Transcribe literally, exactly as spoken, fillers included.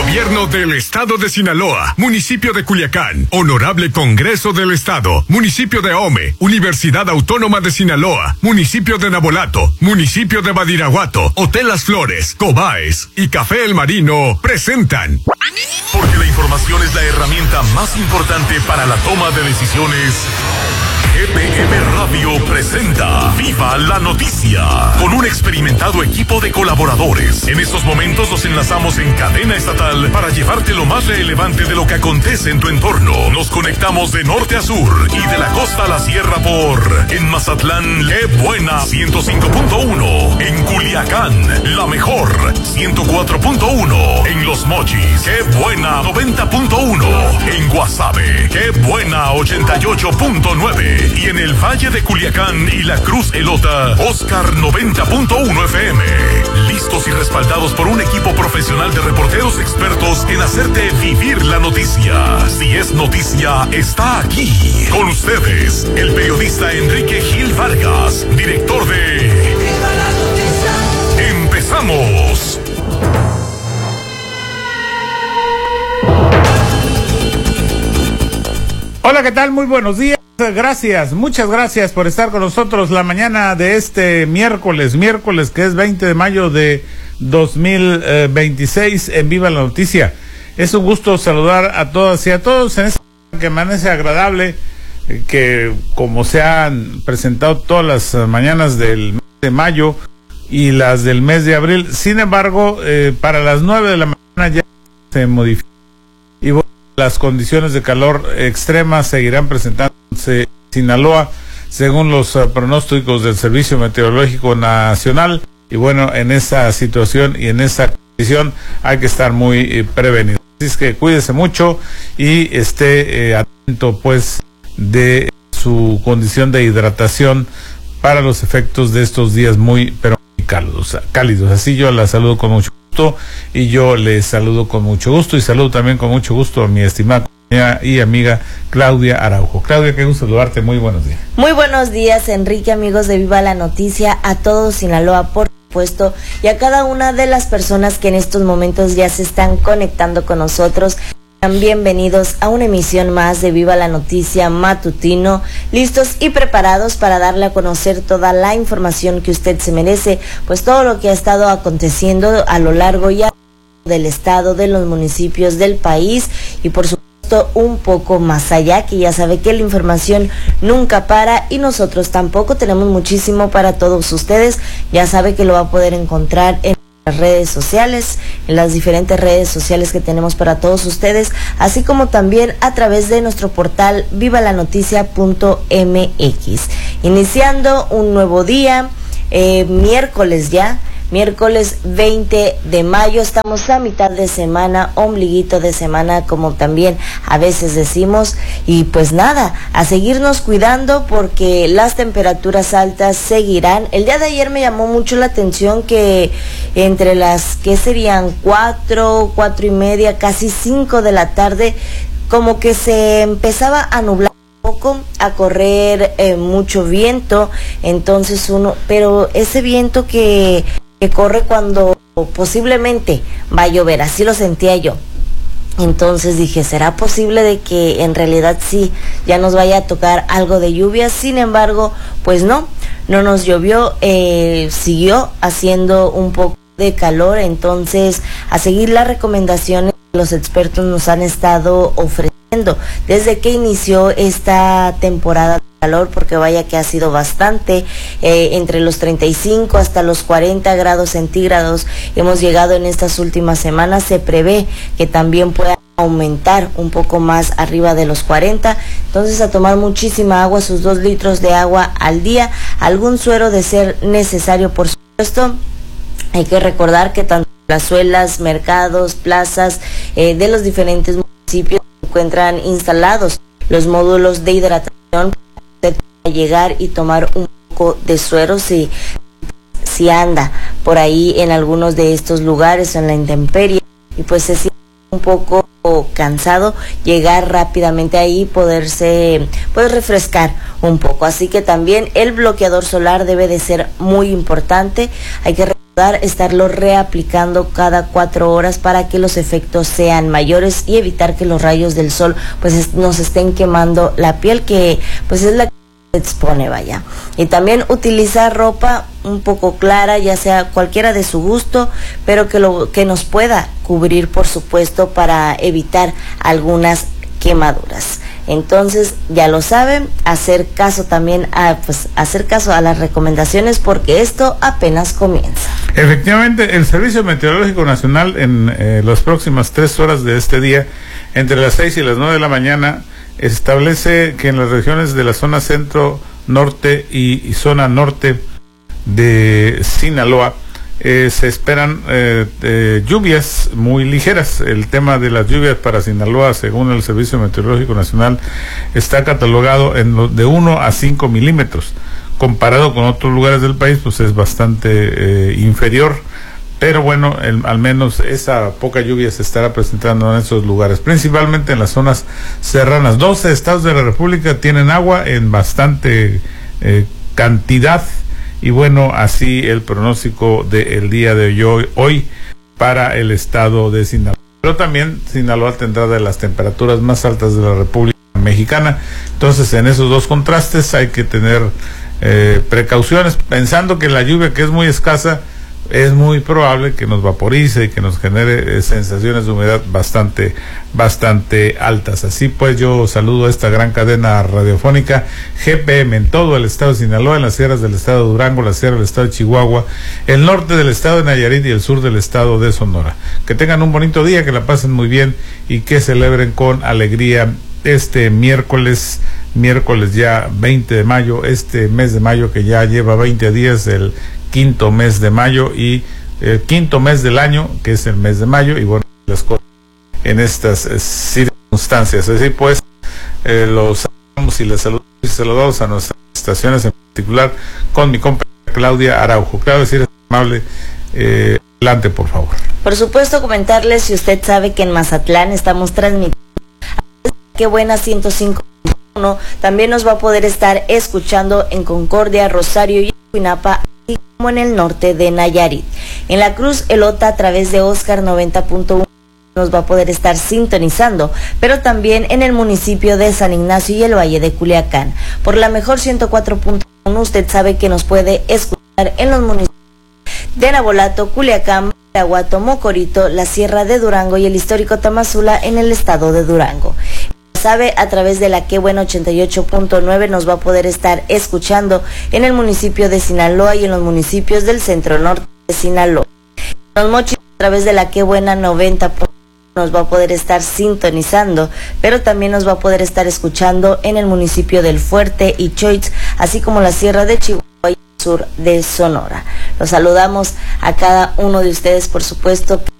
Gobierno del Estado de Sinaloa, Municipio de Culiacán, Honorable Congreso del Estado, Municipio de Ahome, Universidad Autónoma de Sinaloa, Municipio de Nabolato, Municipio de Badiraguato, Hotel Las Flores, Cobaes y Café El Marino presentan. Porque la información es la herramienta más importante para la toma de decisiones. G P M Radio presenta Viva la Noticia, con un experimentado equipo de colaboradores. En estos momentos nos enlazamos en cadena estatal para llevarte lo más relevante de lo que acontece en tu entorno. Nos conectamos de norte a sur y de la costa a la sierra por en Mazatlán, Qué Buena ciento cinco punto uno, en Culiacán, La Mejor ciento cuatro punto uno, en Los Mochis, Qué Buena noventa punto uno, en Guasave, Qué Buena ochenta y ocho punto nueve. Y en el Valle de Culiacán y la Cruz Elota, Oscar noventa punto uno F M. Listos y respaldados por un equipo profesional de reporteros expertos en hacerte vivir la noticia. Si es noticia, está aquí. Con ustedes, el periodista Enrique Gil Vargas, director de Viva la Noticia. ¡Empezamos! Hola, ¿qué tal? Muy buenos días. Gracias, muchas gracias por estar con nosotros la mañana de este miércoles, miércoles que es veinte de mayo de dos mil veintiséis en Viva la Noticia. Es un gusto saludar a todas y a todos en esta que amanece agradable, que como se han presentado todas las mañanas del mes de mayo y las del mes de abril. Sin embargo, eh, para las nueve de la mañana ya se modifica y bueno, las condiciones de calor extremas seguirán presentándose en Sinaloa, según los uh, pronósticos del Servicio Meteorológico Nacional. Y bueno, en esa situación y en esa condición hay que estar muy eh, prevenidos. Así es que cuídese mucho y esté eh, atento pues de su condición de hidratación para los efectos de estos días muy, pero muy cálidos. cálidos. Así yo la saludo con mucho gusto y yo les saludo con mucho gusto y saludo también con mucho gusto a mi estimada y amiga Claudia Araujo. Claudia, qué gusto saludarte, muy buenos días. Muy buenos días, Enrique, amigos de Viva la Noticia, a todos Sinaloa, por supuesto, y a cada una de las personas que en estos momentos ya se están conectando con nosotros. Bienvenidos a una emisión más de Viva la Noticia matutino, listos y preparados para darle a conocer toda la información que usted se merece, pues todo lo que ha estado aconteciendo a lo largo y a lo largo del estado, de los municipios del país y por supuesto un poco más allá, que ya sabe que la información nunca para y nosotros tampoco. Tenemos muchísimo para todos ustedes, ya sabe que lo va a poder encontrar en las redes sociales, en las diferentes redes sociales que tenemos para todos ustedes, así como también a través de nuestro portal viva la noticia punto m x. Iniciando un nuevo día, eh, miércoles ya, miércoles veinte de mayo, estamos a mitad de semana, ombliguito de semana, como también a veces decimos, y pues nada, a seguirnos cuidando porque las temperaturas altas seguirán. El día de ayer me llamó mucho la atención que entre las que serían cuatro, cuatro y media, casi cinco de la tarde, como que se empezaba a nublar poco, a correr eh, mucho viento, entonces uno, pero ese viento que que corre cuando posiblemente va a llover, así lo sentía yo. Entonces dije, ¿será posible de que en realidad sí ya nos vaya a tocar algo de lluvia? Sin embargo, pues no, no nos llovió, eh, siguió haciendo un poco de calor, entonces a seguir las recomendaciones que los expertos nos han estado ofreciendo desde que inició esta temporada de calor, porque vaya que ha sido bastante, eh, entre los treinta y cinco hasta los cuarenta grados centígrados hemos llegado en estas últimas semanas. Se prevé que también pueda aumentar un poco más arriba de los cuarenta, entonces a tomar muchísima agua, sus dos litros de agua al día, algún suero de ser necesario, por supuesto. Hay que recordar que tanto plazuelas, mercados, plazas eh, de los diferentes municipios se encuentran instalados los módulos de hidratación para llegar y tomar un poco de suero si, si anda por ahí en algunos de estos lugares o en la intemperie y pues se siente un poco cansado, llegar rápidamente ahí, poderse pues refrescar un poco. Así que también el bloqueador solar debe de ser muy importante. Hay que recordar estarlo reaplicando cada cuatro horas para que los efectos sean mayores y evitar que los rayos del sol pues es, nos estén quemando la piel, que pues es la que se expone, vaya. Y también utilizar ropa un poco clara, ya sea cualquiera de su gusto, pero que lo que nos pueda cubrir, por supuesto, para evitar algunas quemaduras. Entonces, ya lo saben, hacer caso también a, pues, hacer caso a las recomendaciones, porque esto apenas comienza. Efectivamente, el Servicio Meteorológico Nacional en eh, las próximas tres horas de este día, entre las seis y las nueve de la mañana, establece que en las regiones de la zona centro, norte y, y zona norte de Sinaloa, Eh, se esperan eh, eh, lluvias muy ligeras. El tema de las lluvias para Sinaloa, según el Servicio Meteorológico Nacional, está catalogado en lo, de uno a cinco milímetros. Comparado con otros lugares del país, pues es bastante eh, inferior. Pero bueno, el, al menos esa poca lluvia se estará presentando en esos lugares, principalmente en las zonas serranas. doce estados de la República tienen agua en bastante eh, cantidad. Y bueno, así el pronóstico del día de hoy, hoy para el estado de Sinaloa. Pero también Sinaloa tendrá de las temperaturas más altas de la República Mexicana. Entonces, en esos dos contrastes hay que tener eh, precauciones, pensando que la lluvia, que es muy escasa, es muy probable que nos vaporice y que nos genere eh, sensaciones de humedad bastante, bastante altas. Así pues, yo saludo a esta gran cadena radiofónica G P M en todo el estado de Sinaloa, en las sierras del estado de Durango, la sierra del estado de Chihuahua, el norte del estado de Nayarit y el sur del estado de Sonora. Que tengan un bonito día, que la pasen muy bien y que celebren con alegría este miércoles, miércoles ya veinte de mayo, este mes de mayo que ya lleva veinte días del quinto mes de mayo y el quinto mes del año, que es el mes de mayo, y bueno, las cosas en estas eh, circunstancias. Así pues, eh, los saludamos y les saludamos y saludamos a nuestras estaciones, en particular con mi compañera Claudia Araujo. Claudia, si eres amable, eh, adelante, por favor. Por supuesto, comentarles, si usted sabe que en Mazatlán estamos transmitiendo Qué Buena ciento cinco punto uno, también nos va a poder estar escuchando en Concordia, Rosario y Cuinapa, así como en el norte de Nayarit. En la Cruz Elota, a través de Oscar noventa punto uno, nos va a poder estar sintonizando, pero también en el municipio de San Ignacio y el Valle de Culiacán. Por la mejor ciento cuatro punto uno, usted sabe que nos puede escuchar en los municipios de Nabolato, Culiacán, Badiraguato, Mocorito, la Sierra de Durango y el histórico Tamazula en el estado de Durango. Sabe, a través de la Qué Buena ochenta y ocho punto nueve nos va a poder estar escuchando en el municipio de Sinaloa y en los municipios del centro norte de Sinaloa. En Los Mochis, a través de la Qué Buena noventa punto uno nos va a poder estar sintonizando, pero también nos va a poder estar escuchando en el municipio del Fuerte y Choix, así como la Sierra de Chihuahua y el sur de Sonora. Los saludamos a cada uno de ustedes, por supuesto.